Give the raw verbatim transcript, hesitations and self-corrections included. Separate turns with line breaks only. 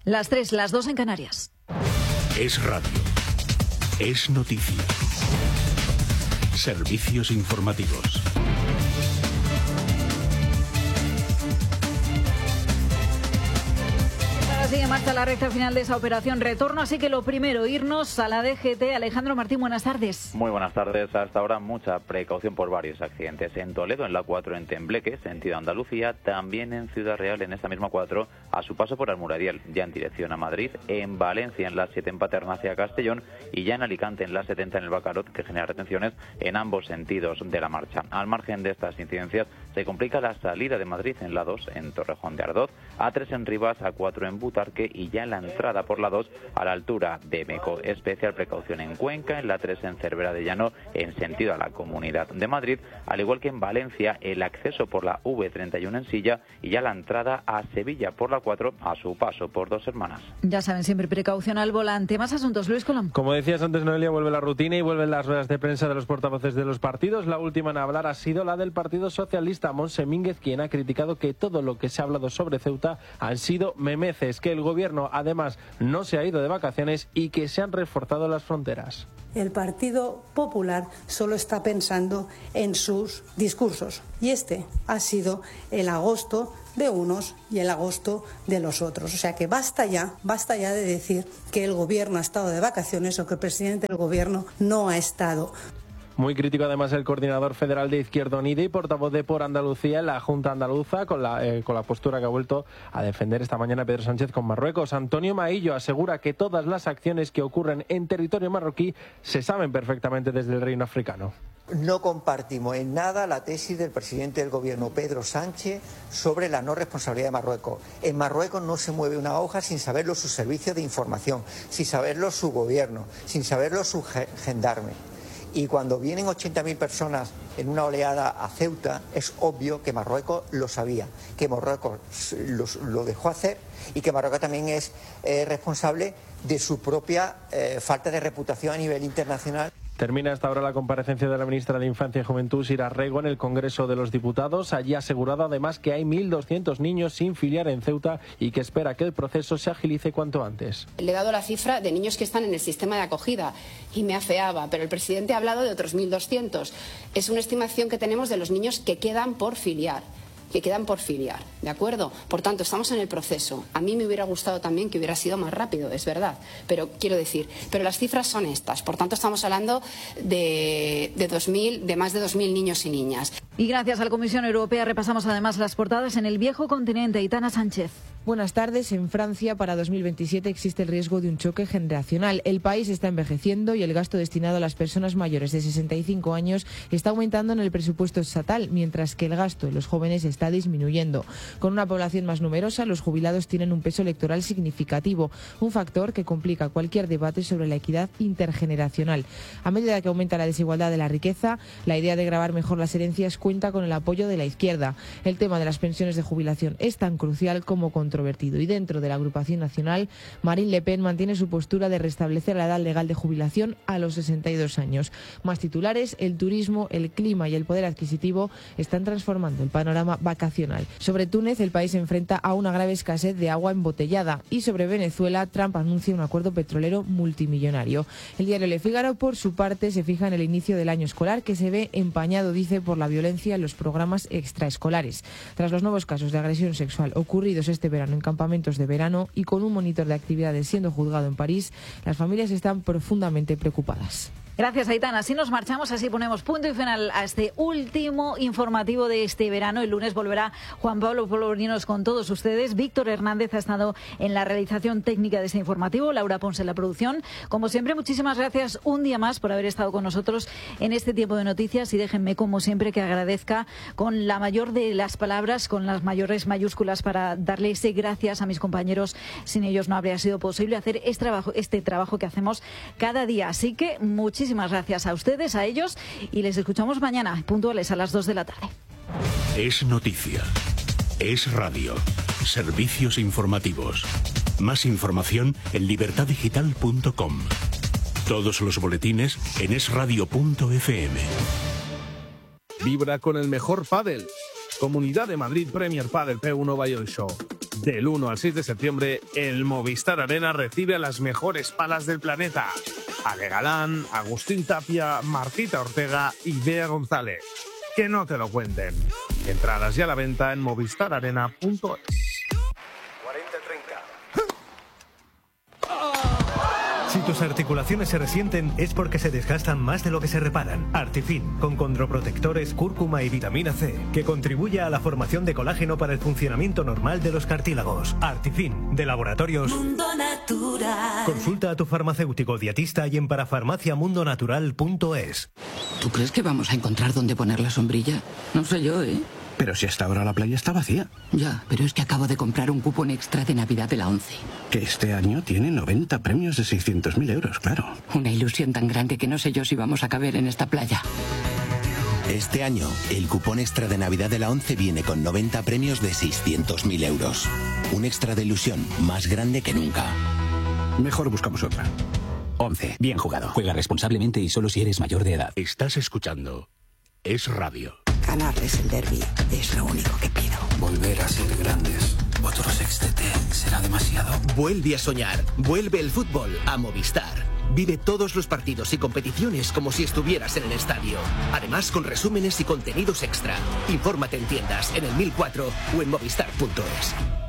Las tres, las dos en Canarias.
Es radio. Es noticia. Servicios informativos.
Sigue en marcha la recta final de esa operación retorno, así que lo primero, irnos a la D G T. Alejandro Martín, buenas tardes.
Muy buenas tardes. Hasta ahora mucha precaución por varios accidentes. En Toledo, en la cuatro en Tembleque, sentido Andalucía, también en Ciudad Real, en esta misma cuatro, a su paso por Almuradiel, ya en dirección a Madrid, en Valencia, en la siete en Paterna hacia Castellón, y ya en Alicante, en la setenta en el Bacarot, que genera retenciones en ambos sentidos de la marcha. Al margen de estas incidencias, se complica la salida de Madrid en la dos, en Torrejón de Ardoz, A tres en Rivas, A cuatro en Butarque, y ya en la entrada por la dos a la altura de Meco. Especial precaución en Cuenca, en la tres en Cervera de Llano, en sentido a la Comunidad de Madrid, al igual que en Valencia, el acceso por la V treinta y uno en Silla, y ya la entrada a Sevilla por la cuatro a su paso por Dos Hermanas.
Ya saben, siempre precaución al volante. Más asuntos, Luis Colón.
Como decías antes, Noelia, vuelve la rutina y vuelven las ruedas de prensa de los portavoces de los partidos. La última en hablar ha sido la del Partido Socialista, Montse Mínguez, quien ha criticado que todo lo que se ha hablado sobre Ceuta han sido memeces, que el gobierno además no se ha ido de vacaciones y que se han reforzado las fronteras.
El Partido Popular solo está pensando en sus discursos y este ha sido el agosto de unos y el agosto de los otros. O sea que basta ya, basta ya de decir que el gobierno ha estado de vacaciones o que el presidente del gobierno no ha estado.
Muy crítico además el coordinador federal de Izquierda Unida y portavoz de Por Andalucía en la Junta Andaluza, con la, eh, con la postura que ha vuelto a defender esta mañana Pedro Sánchez con Marruecos. Antonio Maillo asegura que todas las acciones que ocurren en territorio marroquí se saben perfectamente desde el reino africano.
No compartimos en nada la tesis del presidente del gobierno, Pedro Sánchez, sobre la no responsabilidad de Marruecos. En Marruecos no se mueve una hoja sin saberlo sus servicios de información, sin saberlo su gobierno, sin saberlo su gendarme. Y cuando vienen ochenta mil personas en una oleada a Ceuta, es obvio que Marruecos lo sabía, que Marruecos lo, lo dejó hacer y que Marruecos también es eh, responsable de su propia eh, falta de reputación a nivel internacional.
Termina hasta ahora la comparecencia de la ministra de Infancia y Juventud, Sira Rego, en el Congreso de los Diputados. Allí ha asegurado además que hay mil doscientos niños sin filiar en Ceuta y que espera que el proceso se agilice cuanto antes.
Le he dado la cifra de niños que están en el sistema de acogida y me afeaba, pero el presidente ha hablado de otros mil doscientos. Es una estimación que tenemos de los niños que quedan por filiar. que quedan por filiar, ¿de acuerdo? Por tanto, estamos en el proceso. A mí me hubiera gustado también que hubiera sido más rápido, es verdad, pero quiero decir, pero las cifras son estas. Por tanto, estamos hablando de, de, dos mil, de más de dos mil niños y niñas.
Y gracias a la Comisión Europea repasamos además las portadas en el viejo continente. Aitana Sánchez.
Buenas tardes. En Francia, para dos mil veintisiete existe el riesgo de un choque generacional. El país está envejeciendo y el gasto destinado a las personas mayores de sesenta y cinco años está aumentando en el presupuesto estatal, mientras que el gasto de los jóvenes está disminuyendo. Con una población más numerosa, los jubilados tienen un peso electoral significativo, un factor que complica cualquier debate sobre la equidad intergeneracional. A medida que aumenta la desigualdad de la riqueza, la idea de gravar mejor las herencias cuenta con el apoyo de la izquierda. El tema de las pensiones de jubilación es tan crucial como controvertido y dentro de la agrupación nacional, Marine Le Pen mantiene su postura de restablecer la edad legal de jubilación a los sesenta y dos años. Más titulares: el turismo, el clima y el poder adquisitivo están transformando el panorama vacacional. Sobre Túnez, el país se enfrenta a una grave escasez de agua embotellada, y sobre Venezuela, Trump anuncia un acuerdo petrolero multimillonario. El diario Le Figaro, por su parte, se fija en el inicio del año escolar, que se ve empañado, dice, por la violencia en los programas extraescolares. Tras los nuevos casos de agresión sexual ocurridos este verano en campamentos de verano y con un monitor de actividades siendo juzgado en París, las familias están profundamente preocupadas.
Gracias, Aitana. Así nos marchamos, así ponemos punto y final a este último informativo de este verano. El lunes volverá Juan Pablo Polvorinos con todos ustedes. Víctor Hernández ha estado en la realización técnica de este informativo, Laura Ponce en la producción. Como siempre, muchísimas gracias un día más por haber estado con nosotros en este tiempo de noticias, y déjenme, como siempre, que agradezca con la mayor de las palabras, con las mayores mayúsculas, para darle ese gracias a mis compañeros. Sin ellos no habría sido posible hacer este trabajo, este trabajo que hacemos cada día. Así que muchísimas Muchísimas gracias a ustedes, a ellos, y les escuchamos mañana, puntuales a las dos de la tarde.
Es noticia. Es radio. Servicios informativos. Más información en libertad digital punto com. Todos los boletines en es radio punto efe eme.
Vibra con el mejor pádel. Comunidad de Madrid Premier Padel P uno Bayern Show. Del uno al seis de septiembre, el Movistar Arena recibe a las mejores palas del planeta. Ale Galán, Agustín Tapia, Martita Ortega y Bea González. Que no te lo cuenten. Entradas ya a la venta en movistar arena punto es.
cuarenta treinta.
Si tus articulaciones se resienten es porque se desgastan más de lo que se reparan. Artifin, con condroprotectores, cúrcuma y vitamina C, que contribuye a la formación de colágeno para el funcionamiento normal de los cartílagos. Artifin, de Laboratorios
Mundo Natural.
Consulta a tu farmacéutico dietista y en parafarmacia mundo natural punto es.
¿Tú crees que vamos a encontrar dónde poner la sombrilla? No sé yo, ¿eh?
Pero si hasta ahora la playa está vacía.
Ya, pero es que acabo de comprar un cupón extra de Navidad de la ONCE.
Que este año tiene noventa premios de seiscientos mil euros, claro.
Una ilusión tan grande que no sé yo si vamos a caber en esta playa.
Este año, el cupón extra de Navidad de la ONCE viene con noventa premios de seiscientos mil euros. Un extra de ilusión más grande que nunca.
Mejor buscamos otra.
ONCE. Bien jugado. Juega responsablemente y solo si eres mayor de edad.
Estás escuchando Es Radio.
Ganarles el derbi es lo único que pido.
Volver a ser grandes. Otro sextete será demasiado.
Vuelve a soñar. Vuelve el fútbol a Movistar. Vive todos los partidos y competiciones como si estuvieras en el estadio. Además, con resúmenes y contenidos extra. Infórmate en tiendas, en el mil cuatro o en movistar punto es.